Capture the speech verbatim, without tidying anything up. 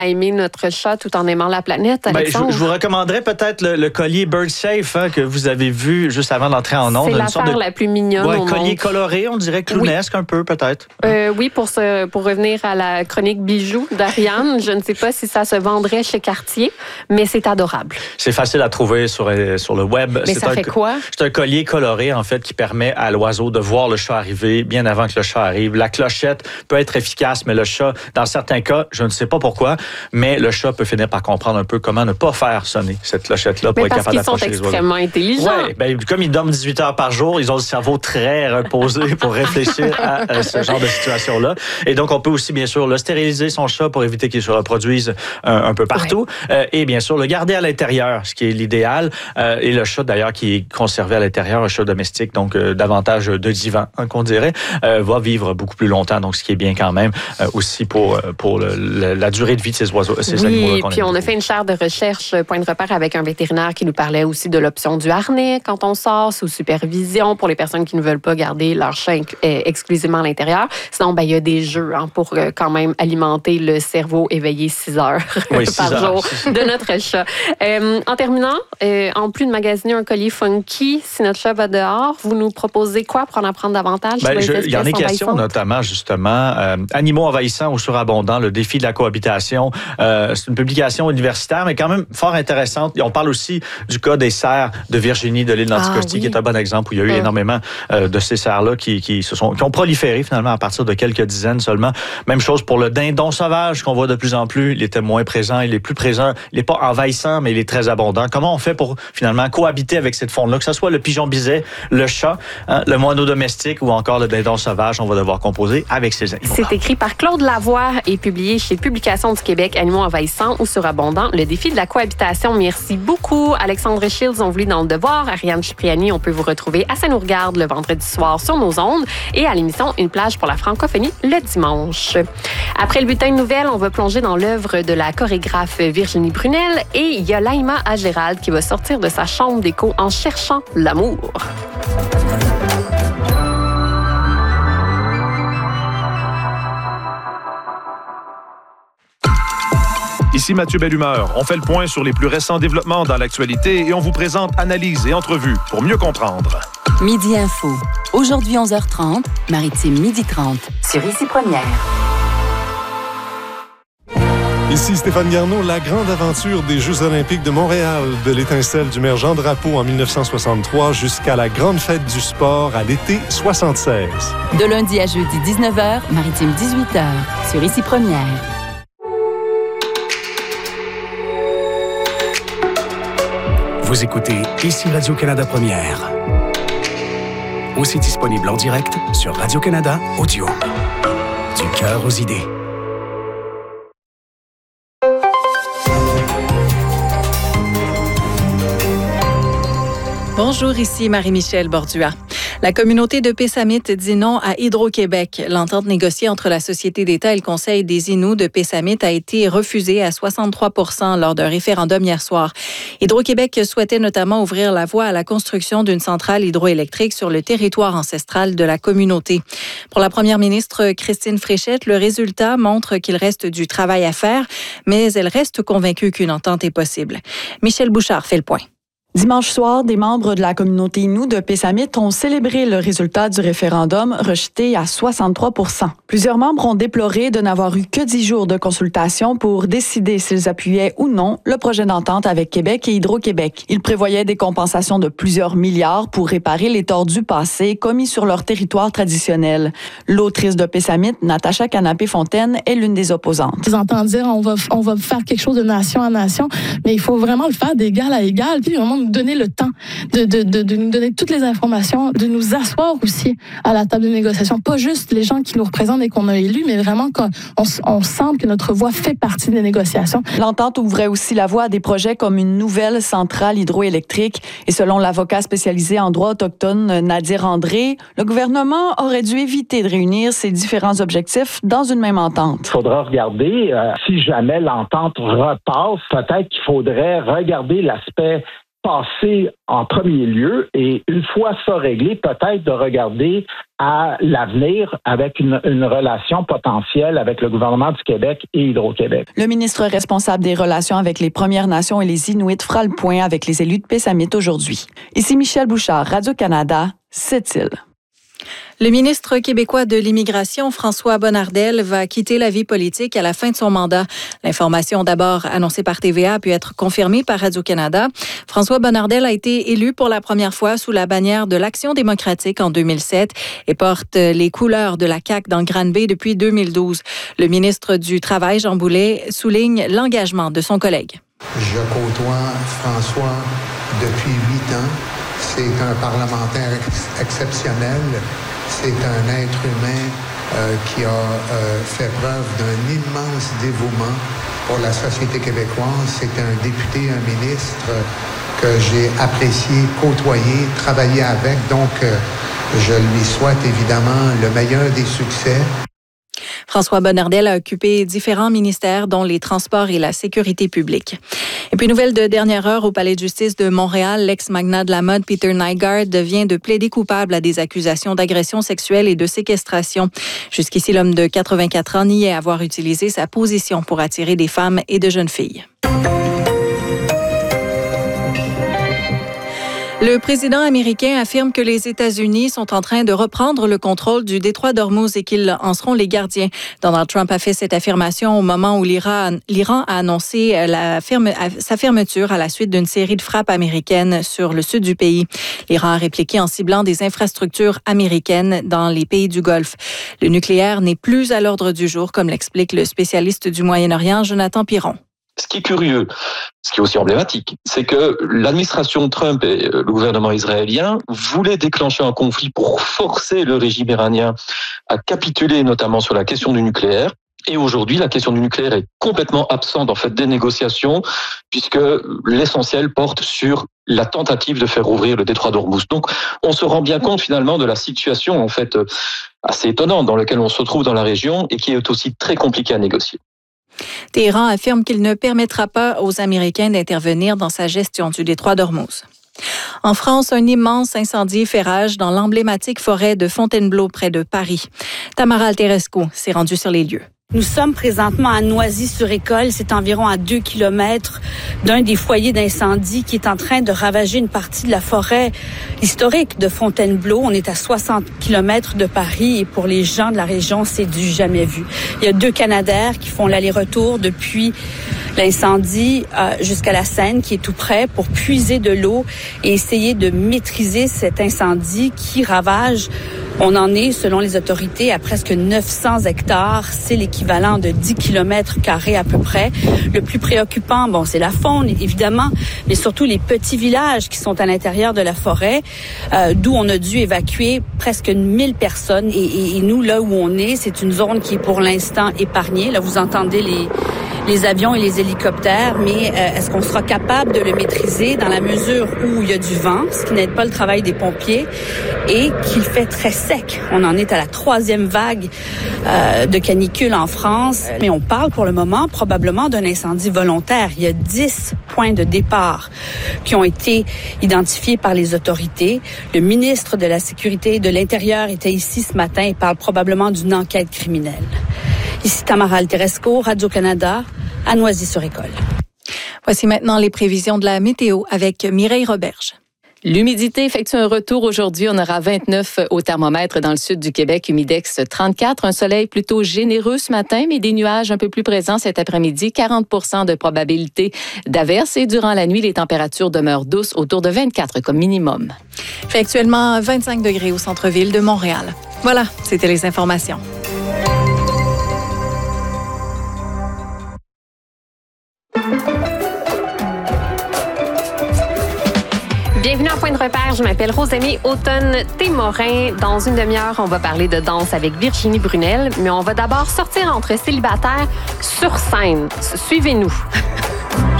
aimer notre chat tout en aimant la planète, Alexandre? Ben, je, je vous recommanderais peut-être le, le collier Bird Safe hein, que vous avez vu juste avant d'entrer en ondes. C'est l'affaire de... la plus mignonne ouais, au collier monde. coloré, on dirait clownesque oui. un peu peut-être. Euh, oui, pour, ce, pour revenir à la chronique bijoux d'Ariane, je ne sais pas si ça se vendrait chez Cartier, mais c'est adorable. C'est facile à trouver sur, sur le web. Mais c'est ça un, fait quoi? C'est un collier coloré en fait qui permet à l'oiseau de voir le chat arriver bien avant que le chat arrive. La clochette peut être efficace, mais le chat, dans certains cas, je ne sais pas pourquoi, mais le chat peut finir par comprendre un peu comment ne pas faire sonner cette clochette-là pour mais être capable d'approcher les oiseaux. Parce qu'ils sont extrêmement intelligents. Oui, ben, comme ils dorment dix-huit heures par jour, ils ont le cerveau très reposé pour réfléchir à, à ce genre de situation-là. Et donc, on peut aussi, bien sûr, le stériliser, son chat, pour éviter qu'il se reproduise un, un peu partout. Ouais. Euh, et bien sûr, le garder à l'intérieur, ce qui est l'idéal. Euh, et le chat, d'ailleurs, qui est conservé à l'intérieur, un chat domestique, donc euh, davantage de divan, hein, qu'on dirait, euh, va vivre beaucoup plus longtemps. Donc, ce qui est bien quand même euh, aussi pour, pour le, le, la durée de vie de ces oiseaux, ces oui, animaux-là. Et puis, on a fait une chaire de recherche, point de repère, avec un vétérinaire qui nous parlait aussi de l'option du harnais quand on sort, sous supervision, pour les personnes qui ne veulent pas garder leur chien exclusivement à l'intérieur. Sinon, ben, il y a des jeux hein, pour euh, quand même alimenter le cerveau éveillé six heures oui, par six jour heures. de notre chat. Euh, en terminant, euh, en plus de magasiner un collier funky, si notre chat va dehors, vous nous proposez quoi pour en apprendre davantage? Ben, je, il y en a question, notamment, justement, euh, Animaux envahissants ou surabondants, le défi de la cohabitation. Euh, c'est une publication universitaire, mais quand même fort intéressante. Et on parle aussi du cas des cerfs de Virginie, de l'île d'Anticosti, ah, oui. qui est un bon exemple où il y a eu euh. énormément euh, de ces cerfs-là qui, qui, se sont, qui ont proliféré finalement à partir de quelques dizaines seulement. Même chose pour le dindon sauvage qu'on voit de plus en plus. Il était moins présent, il est plus présent. Il n'est pas envahissant, mais il est très abondant. Comment on fait pour finalement cohabiter avec cette faune-là, que ce soit le pigeon biset, le chat, hein, le moineau domestique ou encore le dindon sauvage, on va devoir composer avec ces animaux. C'est écrit par Claude Lavoie et publié chez Publications du Québec, Animaux envahissants ou surabondants, le défi de la cohabitation. Merci beaucoup, Alexandre Shields, on vous lit dans Le Devoir. Ariane Cipriani, on peut vous retrouver à Ça nous regarde le vendredi soir sur nos ondes et à l'émission Une plage pour la francophonie le dimanche. Après le bulletin de nouvelles, on va plonger dans l'œuvre de la chorégraphe Virginie Brunel et il y a Laïma Agérald qui va sortir de sa chambre d'écho en cherchant l'amour. Ici Mathieu Bellumeur. On fait le point sur les plus récents développements dans l'actualité et on vous présente analyses et entrevues pour mieux comprendre. Midi Info. Aujourd'hui onze heures trente, Maritime midi trente, sur Ici Première. Ici Stéphane Garneau, la grande aventure des Jeux olympiques de Montréal, de l'étincelle du maire Jean Drapeau en dix-neuf cent soixante-trois jusqu'à la grande fête du sport à l'été soixante-seize. De lundi à jeudi dix-neuf heures, Maritime dix-huit heures, sur Ici Première. Vous écoutez Ici Radio-Canada Première. Aussi disponible en direct sur Radio-Canada Audio. Du cœur aux idées. Bonjour, ici Marie-Michel Bordua. La communauté de Pessamit dit non à Hydro-Québec. L'entente négociée entre la Société d'État et le Conseil des Inuits de Pessamit a été refusée à soixante-trois pour cent lors d'un référendum hier soir. Hydro-Québec souhaitait notamment ouvrir la voie à la construction d'une centrale hydroélectrique sur le territoire ancestral de la communauté. Pour la première ministre Christine Fréchette, le résultat montre qu'il reste du travail à faire, mais elle reste convaincue qu'une entente est possible. Michel Bouchard fait le point. Dimanche soir, des membres de la communauté Innu de Pessamit ont célébré le résultat du référendum rejeté à soixante-trois pour cent. Plusieurs membres ont déploré de n'avoir eu que dix jours de consultation pour décider s'ils appuyaient ou non le projet d'entente avec Québec et Hydro-Québec. Ils prévoyaient des compensations de plusieurs milliards pour réparer les torts du passé commis sur leur territoire traditionnel. L'autrice de Pessamit, Natacha Canapé-Fontaine, est l'une des opposantes. Vous entendez dire on va, on va faire quelque chose de nation à nation, mais il faut vraiment le faire d'égal à égal, puis vraiment nous donner le temps de, de, de, de nous donner toutes les informations, de nous asseoir aussi à la table de négociation. Pas juste les gens qui nous représentent et qu'on a élus, mais vraiment qu'on on, on sente que notre voix fait partie des négociations. L'entente ouvrait aussi la voie à des projets comme une nouvelle centrale hydroélectrique. Et selon l'avocat spécialisé en droit autochtone Nadir André, le gouvernement aurait dû éviter de réunir ces différents objectifs dans une même entente. Il faudra regarder, euh, si jamais l'entente repasse, peut-être qu'il faudrait regarder l'aspect passer en premier lieu et une fois ça réglé, peut-être de regarder à l'avenir avec une, une relation potentielle avec le gouvernement du Québec et Hydro-Québec. Le ministre responsable des relations avec les Premières Nations et les Inuits fera le point avec les élus de Pessamit aujourd'hui. Ici Michel Bouchard, Radio-Canada, Sept-Îles. Le ministre québécois de l'Immigration, François Bonnardel, va quitter la vie politique à la fin de son mandat. L'information, d'abord annoncée par T V A, a pu être confirmée par Radio-Canada. François Bonnardel a été élu pour la première fois sous la bannière de l'Action démocratique en deux mille sept et porte les couleurs de la C A Q dans Granby depuis deux mille douze. Le ministre du Travail, Jean Boulet, souligne l'engagement de son collègue. Je côtoie François depuis huit ans. C'est un parlementaire ex- exceptionnel. C'est un être humain euh, qui a euh, fait preuve d'un immense dévouement pour la société québécoise. C'est un député, un ministre que j'ai apprécié, côtoyé, travaillé avec. Donc, euh, je lui souhaite évidemment le meilleur des succès. François Bonnardel a occupé différents ministères, dont les transports et la sécurité publique. Et puis, nouvelle de dernière heure au Palais de justice de Montréal, l'ex-magnat de la mode Peter Nygard vient de plaider coupable à des accusations d'agression sexuelle et de séquestration. Jusqu'ici, l'homme de quatre-vingt-quatre ans niait avoir utilisé sa position pour attirer des femmes et de jeunes filles. Le président américain affirme que les États-Unis sont en train de reprendre le contrôle du détroit d'Ormuz et qu'ils en seront les gardiens. Donald Trump a fait cette affirmation au moment où l'Iran, l'Iran a annoncé la ferme, sa fermeture à la suite d'une série de frappes américaines sur le sud du pays. L'Iran a répliqué en ciblant des infrastructures américaines dans les pays du Golfe. Le nucléaire n'est plus à l'ordre du jour, comme l'explique le spécialiste du Moyen-Orient, Jonathan Piron. Ce qui est curieux, ce qui est aussi emblématique, c'est que l'administration Trump et le gouvernement israélien voulaient déclencher un conflit pour forcer le régime iranien à capituler, notamment sur la question du nucléaire. Et aujourd'hui, la question du nucléaire est complètement absente en fait des négociations, puisque l'essentiel porte sur la tentative de faire ouvrir le détroit d'Ormuz. Donc, on se rend bien compte finalement de la situation en fait assez étonnante dans laquelle on se trouve dans la région et qui est aussi très compliquée à négocier. Téhéran affirme qu'il ne permettra pas aux Américains d'intervenir dans sa gestion du détroit d'Ormuz. En France, un immense incendie fait rage dans l'emblématique forêt de Fontainebleau près de Paris. Tamara Alterescu s'est rendue sur les lieux. Nous sommes présentement à Noisy-sur-École. C'est environ à deux kilomètres d'un des foyers d'incendie qui est en train de ravager une partie de la forêt historique de Fontainebleau. On est à soixante kilomètres de Paris et pour les gens de la région, c'est du jamais vu. Il y a deux Canadair qui font l'aller-retour depuis l'incendie euh, jusqu'à la Seine qui est tout près pour puiser de l'eau et essayer de maîtriser cet incendie qui ravage. On en est, selon les autorités, à presque neuf cents hectares. C'est l'équivalent de dix kilomètres carrés à peu près. Le plus préoccupant, bon, c'est la faune, évidemment, mais surtout les petits villages qui sont à l'intérieur de la forêt, euh, d'où on a dû évacuer presque mille personnes. Et, et, et nous, là où on est, c'est une zone qui est pour l'instant épargnée. Là, vous entendez les... les avions et les hélicoptères, mais euh, est-ce qu'on sera capable de le maîtriser dans la mesure où il y a du vent, ce qui n'aide pas le travail des pompiers, et qu'il fait très sec. On en est à la troisième vague euh, de canicule en France, mais on parle pour le moment probablement d'un incendie volontaire. Il y a dix points de départ qui ont été identifiés par les autorités. Le ministre de la Sécurité et de l'Intérieur était ici ce matin et parle probablement d'une enquête criminelle. Ici Tamara Alterescu, Radio-Canada, à Noisy-sur-École. Voici maintenant les prévisions de la météo avec Mireille Roberge. L'humidité effectue un retour aujourd'hui. On aura vingt-neuf au thermomètre dans le sud du Québec, humidex trente-quatre. Un soleil plutôt généreux ce matin, mais des nuages un peu plus présents cet après-midi. quarante pour cent de probabilité d'averse. Et durant la nuit, les températures demeurent douces, autour de vingt-quatre comme minimum. Il fait actuellement vingt-cinq degrés au centre-ville de Montréal. Voilà, c'était les informations. Bienvenue en Point de repère. Je m'appelle Rosemée Automne-Témorin. Dans une demi-heure, on va parler de danse avec Virginie Brunel, mais on va d'abord sortir entre célibataires sur scène. Suivez-nous.